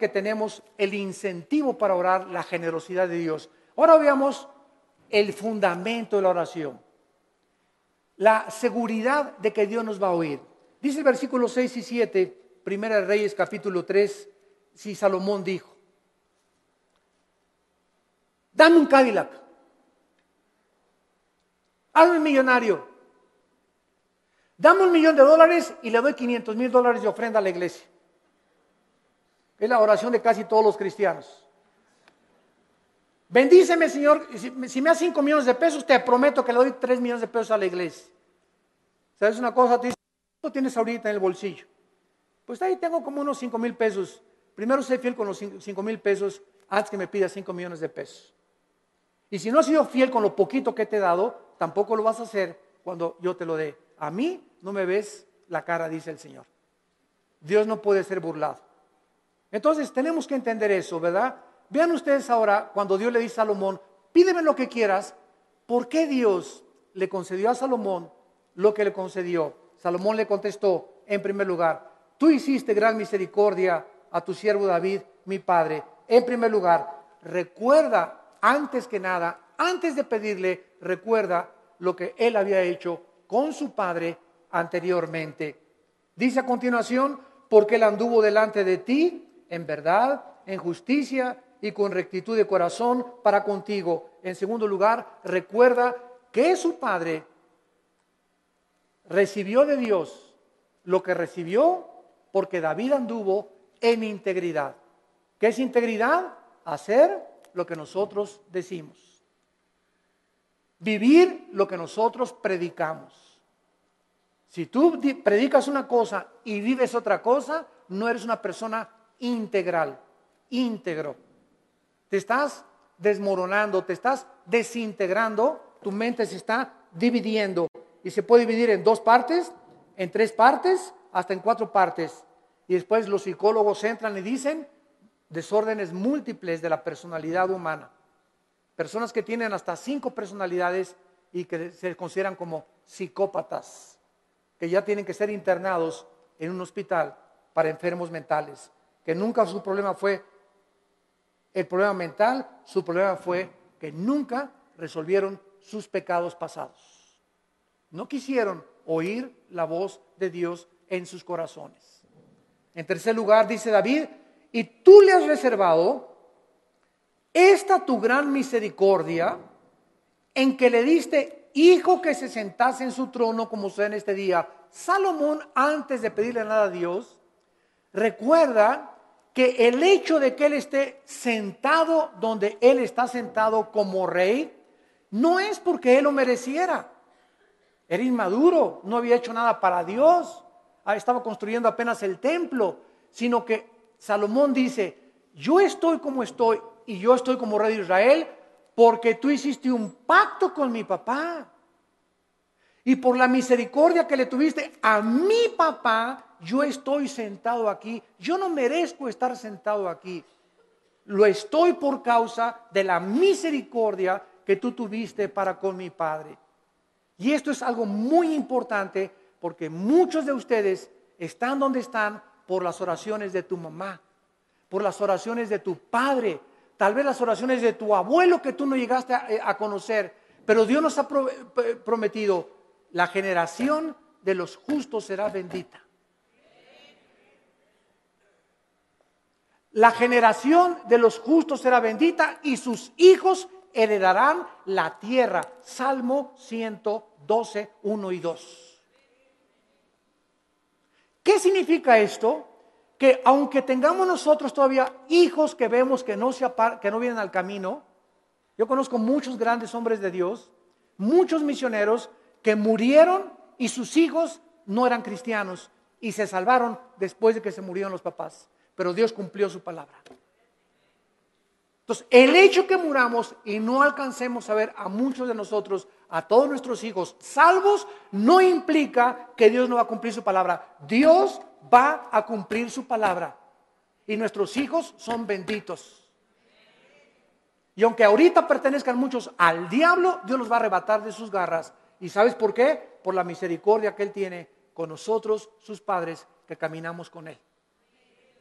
que tenemos el incentivo para orar, la generosidad de Dios. Ahora veamos el fundamento de la oración. La seguridad de que Dios nos va a oír. Dice el versículo 6 y 7, Primera de Reyes capítulo 3, si Salomón dijo: dame un Cadillac, hazme millonario, dame $1,000,000 y le doy $500,000 de ofrenda a la iglesia. Es la oración de casi todos los cristianos. Bendíceme, Señor, si me das 5 millones de pesos, te prometo que le doy 3 millones de pesos a la iglesia. ¿Sabes una cosa? Te dice: ¿cuánto tienes ahorita en el bolsillo? Pues ahí tengo como unos 5,000 pesos. Primero sé fiel con los 5,000 pesos antes que me pidas 5 millones de pesos. Y si no has sido fiel con lo poquito que te he dado, tampoco lo vas a hacer cuando yo te lo dé. A mí no me ves la cara, dice el Señor. Dios no puede ser burlado. Entonces tenemos que entender eso, ¿verdad? Vean ustedes ahora cuando Dios le dice a Salomón: pídeme lo que quieras. ¿Por qué Dios le concedió a Salomón lo que le concedió? Salomón le contestó, en primer lugar: tú hiciste gran misericordia a tu siervo David, mi padre. En primer lugar, recuerda, antes que nada, antes de pedirle, recuerda lo que él había hecho con su padre anteriormente. Dice a continuación: porque él anduvo delante de ti en verdad, en justicia y con rectitud de corazón para contigo. En segundo lugar, recuerda que su padre recibió de Dios lo que recibió porque David anduvo en integridad. ¿Qué es integridad? Hacer lo que nosotros decimos. Vivir lo que nosotros predicamos. Si tú predicas una cosa y vives otra cosa, no eres una persona integral, íntegro. Te estás desmoronando, te estás desintegrando, tu mente se está dividiendo y se puede dividir en 2 partes, en 3 partes, hasta en 4 partes. Y después los psicólogos entran y dicen: desórdenes múltiples de la personalidad humana. Personas que tienen hasta 5 personalidades y que se consideran como psicópatas, que ya tienen que ser internados en un hospital para enfermos mentales, que nunca su problema fue el problema mental, su problema fue que nunca resolvieron sus pecados pasados. No quisieron oír la voz de Dios en sus corazones. En tercer lugar, dice David: y tú le has reservado esta tu gran misericordia, en que le diste hijo que se sentase en su trono, como sucede en este día. Salomón, antes de pedirle nada a Dios, recuerda que el hecho de que él esté sentado donde él está sentado como rey, no es porque él lo mereciera. Era inmaduro, no había hecho nada para Dios, estaba construyendo apenas el templo, sino que Salomón dice: yo estoy como estoy y yo estoy como rey de Israel porque tú hiciste un pacto con mi papá. Y por la misericordia que le tuviste a mi papá, yo estoy sentado aquí. Yo no merezco estar sentado aquí. Lo estoy por causa de la misericordia que tú tuviste para con mi padre. Y esto es algo muy importante porque muchos de ustedes están donde están por las oraciones de tu mamá, por las oraciones de tu padre, tal vez las oraciones de tu abuelo que tú no llegaste a conocer. Pero Dios nos ha prometido: la generación de los justos será bendita. La generación de los justos será bendita y sus hijos heredarán la tierra. Salmo 112, 1 y 2. ¿Qué significa esto? Que aunque tengamos nosotros todavía hijos que vemos que no vienen al camino, yo conozco muchos grandes hombres de Dios, muchos misioneros que murieron y sus hijos no eran cristianos y se salvaron después de que se murieron los papás. Pero Dios cumplió su palabra. Entonces, el hecho que muramos y no alcancemos a ver a muchos de nosotros, a todos nuestros hijos salvos, no implica que Dios no va a cumplir su palabra. Dios va a cumplir su palabra y nuestros hijos son benditos. Y aunque ahorita pertenezcan muchos al diablo, Dios los va a arrebatar de sus garras. ¿Y sabes por qué? Por la misericordia que Él tiene con nosotros, sus padres, que caminamos con Él.